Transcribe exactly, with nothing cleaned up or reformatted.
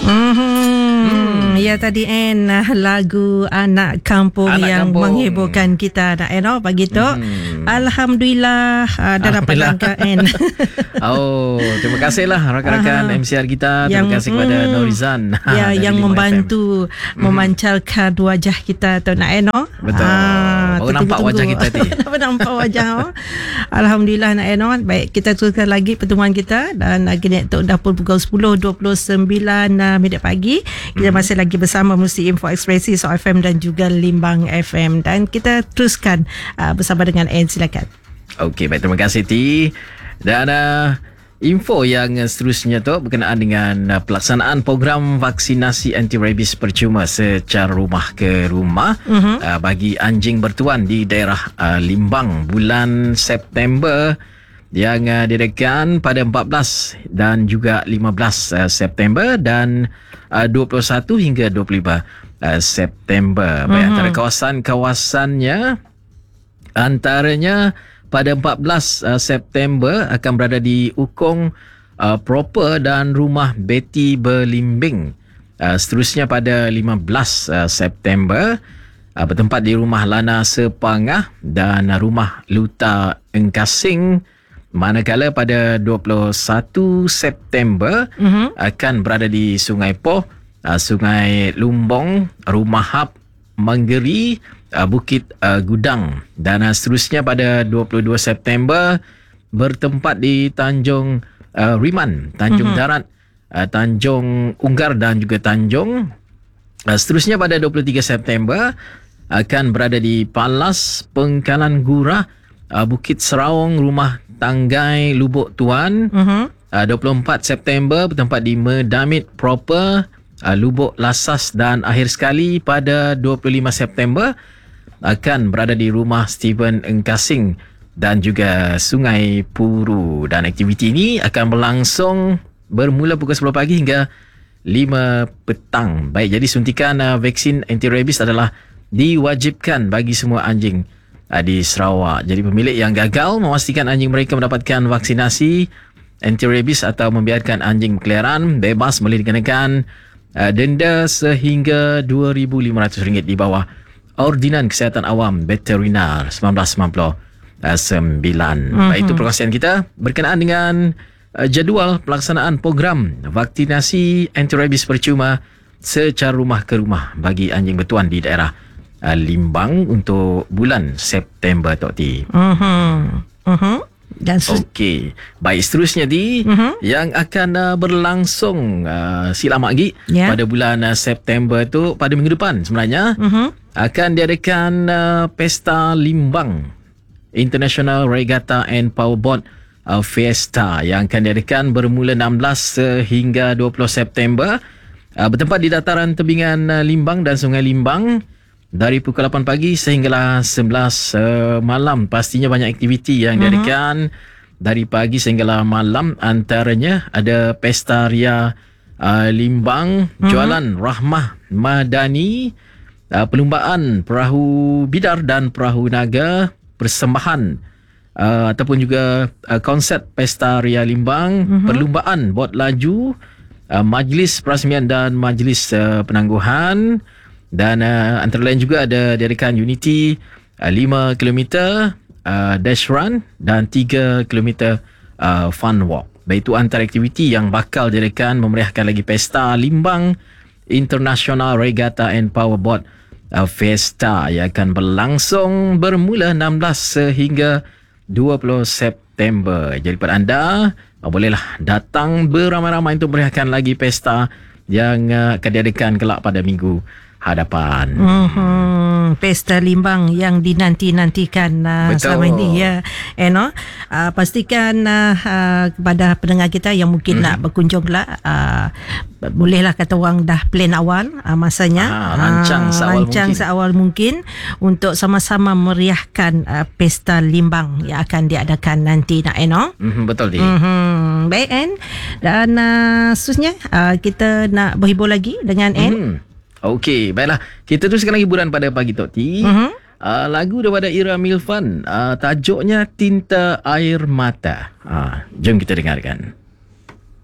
Hmm, ya tadi en lagu Anak Kampung Anak yang Kampung. menghiburkan kita nak en oh pagi tu. Hmm. Alhamdulillah uh, dah dapat langkah en. Oh, terima kasihlah rakan-rakan Aha. M C R kita. Terima Yang, kasih kepada mm, Norizan. Ya, dari yang Lima membantu F M. memancarkan wajah kita tu nak en oh. Betul. Baru nampak wajah kita tadi. Baru nampak wajah oh. Alhamdulillah nak en oh. Baik, kita teruskan lagi pertemuan kita dan lagi untuk dapur pukul sepuluh dua puluh sembilan uh, minit pagi. Kita hmm. masih lagi bersama Musi Info Ekspresi So F M dan juga Limbang F M, dan kita teruskan uh, bersama dengan N. Silakan. Okey, baik, terima kasih T. Dan uh, info yang seterusnya tu berkenaan dengan uh, pelaksanaan program vaksinasi anti-rabies percuma secara rumah ke rumah uh-huh. uh, bagi anjing bertuan di daerah uh, Limbang bulan September yang uh, diadakan pada empat belas dan juga lima belas uh, September dan uh, dua puluh satu hingga dua puluh lima uh, September. Baik, uh-huh. antara kawasan-kawasannya antaranya pada empat belas uh, September akan berada di Ukong uh, proper dan rumah Betty Berlimbing. Uh, seterusnya pada lima belas uh, September uh, bertempat di rumah Lana Sepangah dan uh, rumah Luta Engkasing. Manakala pada dua puluh satu September uh-huh. akan berada di Sungai Poh, uh, Sungai Lumbong, Rumah Hap, Manggeri, uh, Bukit uh, Gudang, dan uh, seterusnya pada dua puluh dua September bertempat di Tanjung uh, Riman, Tanjung uh-huh. Darat, uh, Tanjung Unggar dan juga Tanjung. Uh, seterusnya pada dua puluh tiga September akan berada di Palas, Pengkalan Gurah, uh, Bukit Serawong, Rumah Tanggai, Lubuk Tuan. Uh-huh. Uh, dua puluh empat September bertempat di Medamit Proper, uh, Lubuk Lasas, dan akhir sekali pada dua puluh lima September akan berada di rumah Stephen Engkasing dan juga Sungai Puru. Dan aktiviti ini akan berlangsung bermula pukul sepuluh pagi hingga lima petang. Baik, jadi suntikan uh, vaksin anti-rabies adalah diwajibkan bagi semua anjing di Sarawak. Jadi pemilik yang gagal memastikan anjing mereka mendapatkan vaksinasi anti-rabies atau membiarkan anjing berkeliaran bebas boleh dikenakan uh, denda sehingga dua ribu lima ratus ringgit di bawah Ordinan Kesihatan Awam Veterinar seribu sembilan ratus sembilan puluh sembilan. Mm-hmm. Baik, itu perkongsian kita berkenaan dengan uh, jadual pelaksanaan program vaksinasi anti-rabies percuma secara rumah ke rumah bagi anjing bertuan di daerah Uh, Limbang untuk bulan September, Tok T. Uh-huh. Uh-huh. Dan su- Okey. Baik, seterusnya di uh-huh. yang akan uh, berlangsung uh, silap magi yeah. pada bulan uh, September tu pada minggu depan sebenarnya uh-huh. akan diadakan uh, Pesta Limbang International Regatta and Powerboat uh, Fiesta yang akan diadakan bermula enam belas sehingga dua puluh September uh, bertempat di dataran tebingan uh, Limbang dan Sungai Limbang dari pukul lapan pagi sehinggalah sebelas uh, malam. Pastinya banyak aktiviti yang uh-huh. diadakan dari pagi sehinggalah malam. Antaranya ada Pesta Ria uh, Limbang, uh-huh. Jualan Rahmah Madani, uh, perlumbaan perahu bidar dan perahu naga, persembahan uh, ataupun juga uh, konsert Pesta Ria Limbang, uh-huh. perlumbaan bot laju, uh, majlis perasmian dan majlis uh, penangguhan. Dan uh, antara lain juga ada diadakan Unity uh, lima kilometer uh, dash run dan tiga kilometer uh, fun walk. Baik, itu antara aktiviti yang bakal diadakan memeriahkan lagi Pesta Limbang International Regatta and Powerboat uh, Fiesta yang akan berlangsung bermula enam belas sehingga dua puluh September. Jadi pada anda uh, bolehlah datang beramai-ramai untuk meriahkan lagi pesta yang uh, akan diadakan kelak pada minggu hadapan. Mm-hmm. Pesta Limbang yang dinanti-nantikan uh, selama ini ya. Eno, uh, pastikan uh, uh, kepada pendengar kita yang mungkin mm. nak berkunjung lah, uh, bolehlah kata orang dah plan awal uh, masanya. Ah, rancang uh, seawal rancang mungkin. seawal mungkin untuk sama-sama meriahkan uh, Pesta Limbang yang akan diadakan nanti nak Eno. Mm-hmm, betul dia. Mm-hmm. Baik En. Dan uh, seterusnya uh, kita nak berhibur lagi dengan En. Mm. Okey, baiklah. Kita teruskan lagi hiburan pada pagi Tok T. Uh-huh. Uh, lagu daripada Ira Milfan. Uh, tajuknya Tinta Air Mata. Uh, jom kita dengarkan.